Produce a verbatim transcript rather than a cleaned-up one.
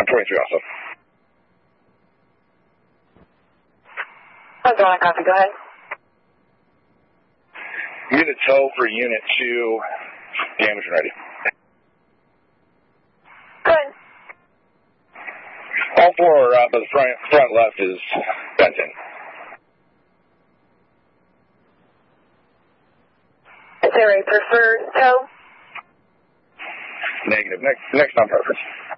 I'm twenty-three also. I'm going, copy, go ahead. Unit tow for unit two, damage and ready. Good. All four are up, but the front, front left is bent in. Is there a preferred tow? Negative. Next, next on purpose.